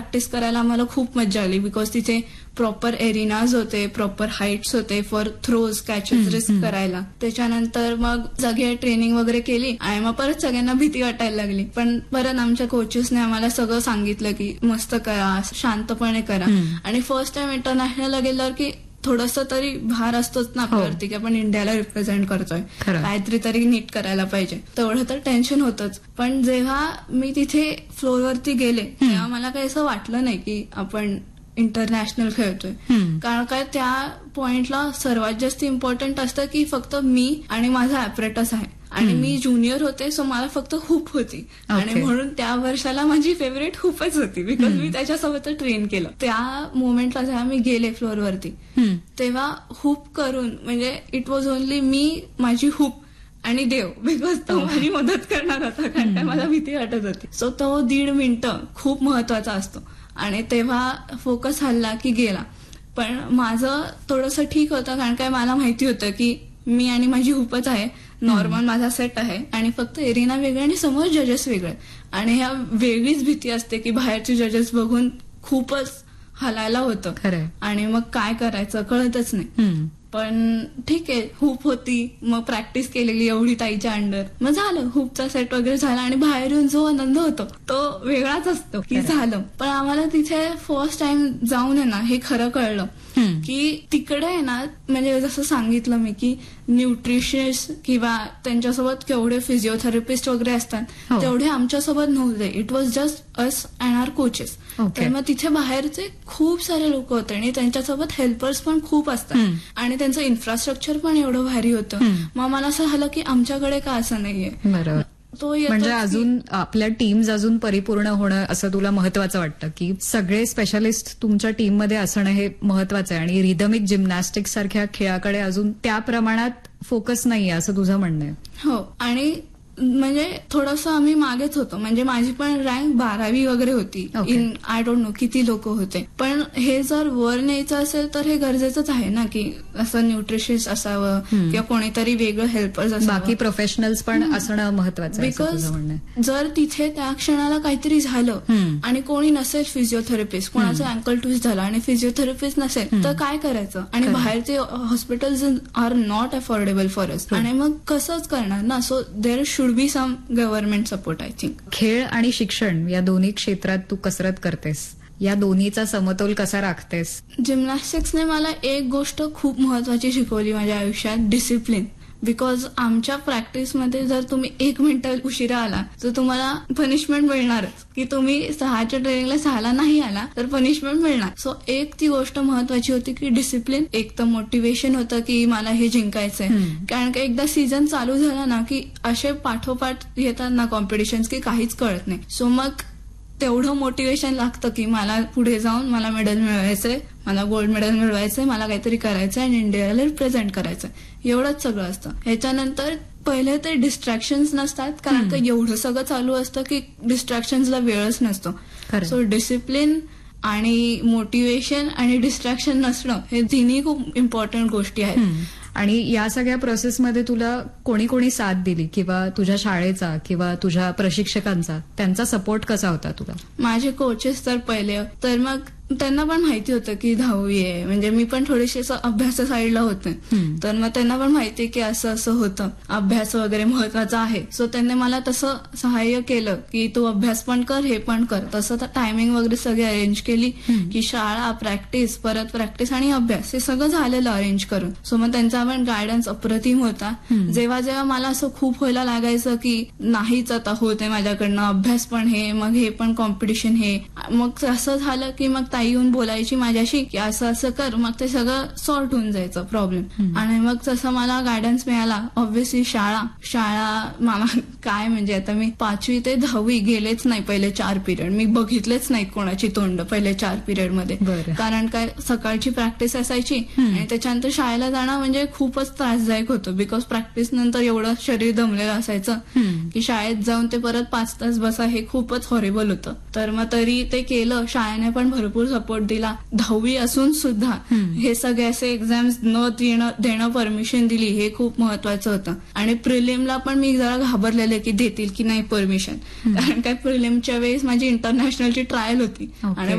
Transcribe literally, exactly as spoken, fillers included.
Practice करायला आम्हाला खूप मजा आली बिकॉज तिथे प्रॉपर एरिनाज होते, प्रॉपर हाईट्स होते फॉर थ्रोज कॅचेस रिस्क करायला. त्याच्यानंतर मग सगळे ट्रेनिंग वगैरे केली आणि मग परत सगळ्यांना भीती वाटायला लागली. पण परत आमच्या कोचेसने आम्हाला सगळं सांगितलं की मस्त करा, शांतपणे करा. आणि फर्स्ट टाइम इंटरनॅशनलला गेल्यावर की थोडंसं तरी भार असतोच ना आपल्यावरती की आपण इंडियाला रिप्रेझेंट करतोय, काहीतरी तरी नीट करायला पाहिजे, तेवढं तर टेन्शन होतंच. पण जेव्हा मी तिथे फ्लोअरवरती गेले तेव्हा मला काही असं वाटलं नाही की आपण इंटरनॅशनल खेळतोय. कारण काय त्या पॉइंटला सर्वात जास्त इम्पॉर्टंट असतं की फक्त मी आणि माझा ऍपरेटस आहे आणि मी ज्युनियर होते सो मला फक्त हुप होती आणि म्हणून त्या वर्षाला माझी फेवरेट हुपच होती बिकॉज मी त्याच्यासोबत ट्रेन केलं. त्या मोमेंटला जेव्हा मी गेले फ्लोअरवरती तेव्हा हुप करून म्हणजे इट वॉज ओनली मी, माझी हुप आणि देव, बिकॉज तो माझी मदत करणार होता कारण काय मला भीती वाटत होती. सो तो दीड मिनिटं खूप महत्वाचा असतो आणि तेव्हा फोकस हल्ला की गेला. पण माझं थोडंसं ठीक होतं कारण काय मला माहिती होतं की मी आणि माझी हुपच आहे, नॉर्मल माझा सेट आहे आणि फक्त एरिना वेगळे आणि समोर जजेस वेगळे. आणि ह्या वेगळीच भीती असते की बाहेरचे जजेस बघून खूपच हलायला होतं आणि मग काय करायचं कळतच नाही. पण ठीक आहे, हुप होती, मग प्रॅक्टिस केलेली एवढी ताईच्या अंडर, मग झालं हुपचा सेट वगैरे झाला आणि बाहेर येऊन जो आनंद होतो तो वेगळाच असतो की झालं. पण आम्हाला तिथे फर्स्ट टाइम जाऊन आहे ना हे खरं कळलं की तिकडे आहे ना म्हणजे जसं सांगितलं मी की न्यूट्रिशनिस्ट किंवा त्यांच्यासोबत केवढे फिजिओथेरपिस्ट वगैरे असतात तेवढे आमच्यासोबत नव्हते. It was just us and our coaches. तर मग तिथे बाहेरचे खूप सारे लोक होते आणि त्यांच्यासोबत हेल्पर्स पण खूप असतात आणि त्यांचं इन्फ्रास्ट्रक्चर पण एवढं भारी होतं. मग मला असं झालं की आमच्याकडे का असं नाहीये. बरोबर. तो म्हणजे अजून आपल्या टीम्स अजून परिपूर्ण होणं असं तुला महत्वाचं वाटतं की सगळे स्पेशालिस्ट तुमच्या टीममध्ये असणं हे महत्वाचं आहे आणि रिदमिक जिम्नॅस्टिक्स सारख्या खेळाकडे अजून त्या प्रमाणात फोकस नाहीये असं तुझं म्हणणं आहे. हो, आणि म्हणजे थोडंसं आम्ही मागेच होतो. म्हणजे माझी पण रँक बारावी वगैरे होती इन आय डोंट नो किती लोक होते. पण हे जर वर न्यायचं असेल तर हे गरजेचंच आहे ना की असं न्यूट्रिशियस असावं किंवा कोणीतरी वेगळं हेल्पर्स असावं, बाकी प्रोफेशनल्स पण असणं महत्वाचं आहे. बिकॉज जर तिथे त्या क्षणाला काहीतरी झालं आणि कोणी नसेल फिजिओथेरपिस्ट, कोणाचं अँकल ट्विस्ट झालं आणि फिजिओथेरपिस्ट नसेल तर काय करायचं. आणि बाहेरचे hospitals R not affordable for us आणि मग कसंच करणार ना. So there should be some government support I think. खेळ आणि शिक्षण या दोन्ही क्षेत्रात तू कसरत करतेस, या दोन्हीचा समतोल कसा राखतेस? जिम्नॅस्टिक्सने मला एक गोष्ट खूप महत्वाची शिकवली माझ्या आयुष्यात, डिसिप्लिन. बिकॉज आमच्या प्रॅक्टिसमध्ये जर तुम्ही एक मिनिट उशिरा आला तर तुम्हाला पनिशमेंट मिळणारच की तुम्ही सहाच्या ट्रेनिंगला सहाला नाही आला तर पनिशमेंट मिळणार. सो एक ती गोष्ट महत्वाची होती की डिसिप्लिन. एक तर मोटिवेशन होतं की मला हे जिंकायचंय कारण का एकदा सीझन चालू झाला ना की असे पाठोपाठ येतात ना कॉम्पिटिशन्स की काहीच कळत नाही. सो मग तेवढं मोटिवेशन लागतं की मला पुढे जाऊन मला मेडल मिळवायचंय, मला गोल्ड मेडल मिळवायचंय, मला काहीतरी करायचंय आणि इंडियाला रिप्रेझेंट करायचंय, एवढंच सगळं असतं. ह्याच्यानंतर पहिले ते डिस्ट्रॅक्शन्स नसतात कारण का एवढं सगळं चालू असतं की डिस्ट्रॅक्शन्सला वेळच नसतो. सो डिसिप्लिन आणि मोटिवेशन आणि डिस्ट्रॅक्शन नसणं हे तिन्ही खूप इम्पॉर्टंट गोष्टी आहेत. आणि या सगळ्या प्रोसेसमध्ये तुला कोणी कोणी साथ दिली किंवा तुझ्या शाळेचा किंवा तुझ्या प्रशिक्षकांचा त्यांचा सपोर्ट कसा होता तुला? माझे कोचेस तर पहिले तर मग त्यांना पण माहिती होतं की दहावी आहे म्हणजे मी पण थोडीशी असं अभ्यासा साईडला होते तर मग त्यांना पण माहिती की असं असं होतं, अभ्यास वगैरे महत्वाचा आहे. सो त्यांनी मला तसं सहाय्य केलं की तू अभ्यास पण कर हे पण कर. तसं तर टायमिंग वगैरे सगळी अरेंज केली की शाळा, प्रॅक्टिस, परत प्रॅक्टिस आणि अभ्यास हे सगळं झालेलं अरेंज करून. सो मग त्यांचा पण गायडन्स अप्रतिम होता. जेव्हा जेव्हा मला असं खूप व्हायला लागायचं की नाहीच आता होत आहे माझ्याकडनं, अभ्यास पण हे मग हे पण कॉम्पिटिशन हे, मग असं झालं की मग ताई येऊन बोलायची माझ्याशी की असं असं कर, मग ते सगळं सॉर्ट होऊन जायचं प्रॉब्लेम. आणि मग तसं मला गायडन्स मिळाला. ऑब्व्हियसली शाळा शाळा मामा काय म्हणजे आता मी पाचवी ते दहावी गेलेच नाही पहिले चार पिरियड, मी बघितलेच नाही कोणाची तोंड पहिले चार पिरियड मध्ये. कारण काय सकाळची प्रॅक्टिस असायची आणि त्याच्यानंतर शाळेला जाणं म्हणजे खूपच त्रासदायक होतं बिकॉज प्रॅक्टिस नंतर एवढं शरीर दमलेलं असायचं की शाळेत जाऊन ते परत पाच तास बसा हे खूपच हॉरिबल होतं. तर मग तरी ते केलं. शाळेने पण भरपूर सपोर्ट दिला. दहावी असून सुद्धा हे सगळे असे एक्झाम्स न देणं परमिशन दिली हे खूप महत्वाचं होतं. आणि प्रिलिमला पण मी जरा घाबरलेले की देतील की नाही परमिशन कारण काय प्रिलिमच्या वेळेस माझी इंटरनॅशनलची ट्रायल होती आणि